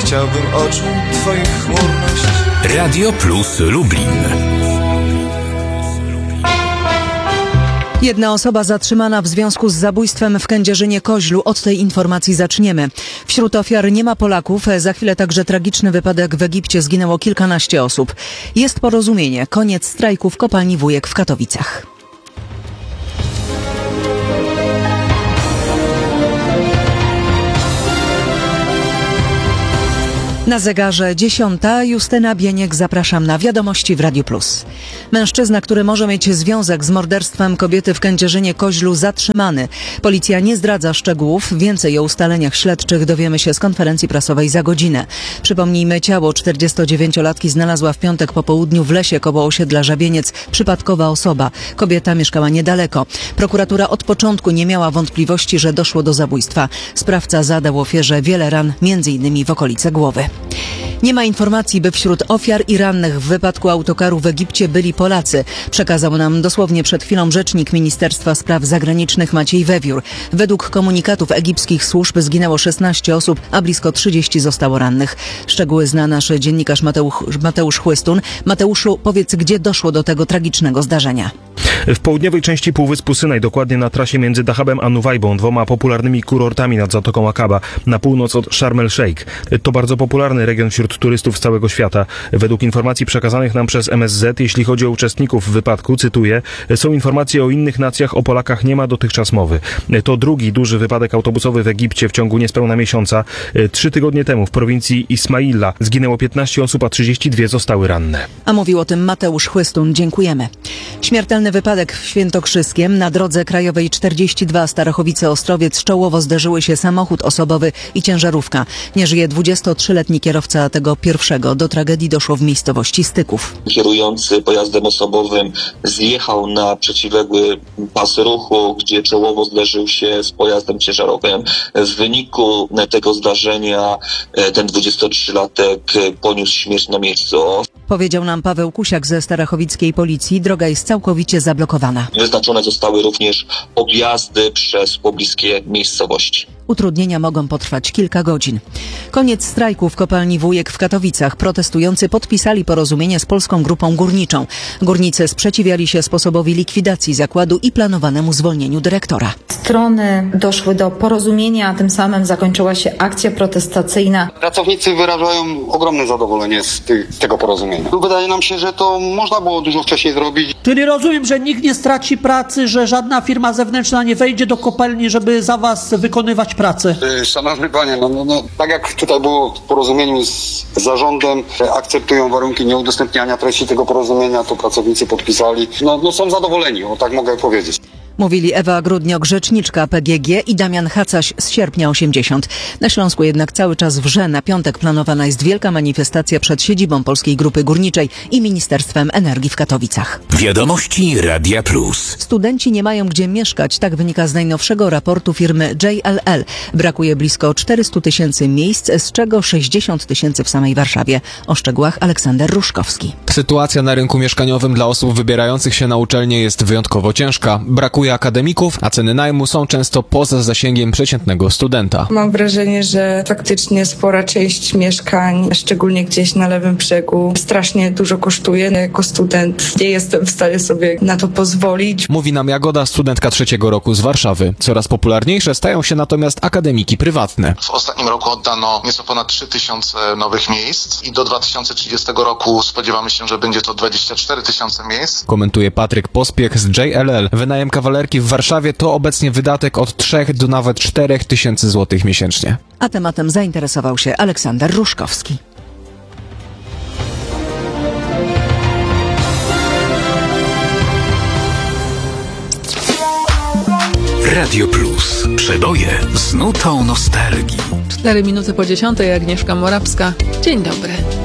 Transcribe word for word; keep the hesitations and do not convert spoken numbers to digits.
chciałbym oczu twoich chmurność. Radio Plus Lublin. Jedna osoba zatrzymana w związku z zabójstwem w Kędzierzynie-Koźlu. Od tej informacji zaczniemy. Wśród ofiar nie ma Polaków. Za chwilę także tragiczny wypadek w Egipcie. Zginęło kilkanaście osób. Jest porozumienie. Koniec strajku w kopalni Wujek w Katowicach. Na zegarze dziesiąta. Justyna Bieniek, zapraszam na wiadomości w Radiu Plus. Mężczyzna, który może mieć związek z morderstwem kobiety w Kędzierzynie-Koźlu, zatrzymany. Policja nie zdradza szczegółów. Więcej o ustaleniach śledczych dowiemy się z konferencji prasowej za godzinę. Przypomnijmy, ciało czterdziestodziewięciolatki znalazła w piątek po południu w lesie koło osiedla Żabieniec przypadkowa osoba. Kobieta mieszkała niedaleko. Prokuratura od początku nie miała wątpliwości, że doszło do zabójstwa. Sprawca zadał ofierze wiele ran, między innymi w okolice głowy. Nie ma informacji, by wśród ofiar i rannych w wypadku autokaru w Egipcie byli Polacy. Przekazał nam dosłownie przed chwilą rzecznik Ministerstwa Spraw Zagranicznych Maciej Wewiór. Według komunikatów egipskich służb zginęło szesnaście osób, a blisko trzydzieści zostało rannych. Szczegóły zna nasz dziennikarz Mateusz, Mateusz Chłystun. Mateuszu, powiedz, gdzie doszło do tego tragicznego zdarzenia? W południowej części Półwyspu Synaj, dokładnie na trasie między Dahabem a Nuwajbą, dwoma popularnymi kurortami nad Zatoką Akaba, na północ od Sharm el Sheikh. To bardzo popularny region wśród turystów z całego świata. Według informacji przekazanych nam przez M S Z, jeśli chodzi o uczestników wypadku, cytuję, są informacje o innych nacjach, o Polakach nie ma dotychczas mowy. To drugi duży wypadek autobusowy w Egipcie w ciągu niespełna miesiąca. Trzy tygodnie temu w prowincji Ismaila zginęło piętnaście osób, a trzydzieści dwie zostały ranne. A mówił o tym Mateusz Chłystun. Dziękujemy. Śmiertelny wypadek w Świętokrzyskiem. Na drodze krajowej czterdzieści dwa Starachowice-Ostrowiec czołowo zderzyły się samochód osobowy i ciężarówka. Nie żyje dwudziestotrzyletni kierowca tego pierwszego. Do tragedii doszło w miejscowości Styków. Kierujący pojazdem osobowym zjechał na przeciwległy pas ruchu, gdzie czołowo zderzył się z pojazdem ciężarowym. W wyniku tego zdarzenia ten dwudziestotrzylatek poniósł śmierć na miejscu. Powiedział nam Paweł Kusiak ze starachowickiej policji. Droga jest całkowicie zablokowana. Wyznaczone zostały również objazdy przez pobliskie miejscowości. Utrudnienia mogą potrwać kilka godzin. Koniec strajku w kopalni Wujek w Katowicach. Protestujący podpisali porozumienie z Polską Grupą Górniczą. Górnicy sprzeciwiali się sposobowi likwidacji zakładu i planowanemu zwolnieniu dyrektora. Strony doszły do porozumienia, a tym samym zakończyła się akcja protestacyjna. Pracownicy wyrażają ogromne zadowolenie z, ty- z tego porozumienia. Wydaje nam się, że to można było dużo wcześniej zrobić. Czyli rozumiem, że nikt nie straci pracy, że żadna firma zewnętrzna nie wejdzie do kopalni, żeby za was wykonywać pracę. Szanowny panie, no, no, no, tak jak tutaj było w porozumieniu z zarządem, akceptują warunki nieudostępniania treści tego porozumienia, to pracownicy podpisali. No, no są zadowoleni, o tak mogę powiedzieć. Mówili Ewa Grudniok, rzeczniczka P G G, i Damian Hacaś z Sierpnia osiemdziesiąt. Na Śląsku jednak cały czas wrze. Na piątek planowana jest wielka manifestacja przed siedzibą Polskiej Grupy Górniczej i Ministerstwem Energii w Katowicach. Wiadomości Radia Plus. Studenci nie mają gdzie mieszkać. Tak wynika z najnowszego raportu firmy J L L. Brakuje blisko czterysta tysięcy miejsc, z czego sześćdziesiąt tysięcy w samej Warszawie. O szczegółach Aleksander Ruszkowski. Sytuacja na rynku mieszkaniowym dla osób wybierających się na uczelnię jest wyjątkowo ciężka. Brakuje akademików, a ceny najmu są często poza zasięgiem przeciętnego studenta. Mam wrażenie, że faktycznie spora część mieszkań, szczególnie gdzieś na lewym brzegu, strasznie dużo kosztuje. Jako student nie jestem w stanie sobie na to pozwolić. Mówi nam Jagoda, studentka trzeciego roku z Warszawy. Coraz popularniejsze stają się natomiast akademiki prywatne. W ostatnim roku oddano nieco ponad trzy tysiące nowych miejsc i do dwa tysiące trzydziestego roku spodziewamy się, że będzie to dwadzieścia cztery tysiące miejsc. Komentuje Patryk Pospiech z J L L. Wynajem kawalerki w Warszawie to obecnie wydatek od trzech do nawet czterech tysięcy złotych miesięcznie. A tematem zainteresował się Aleksander Ruszkowski. Radio Plus. Przeboje z nutą nostalgii. Cztery minuty po dziesiątej, Agnieszka Morawska. Dzień dobry.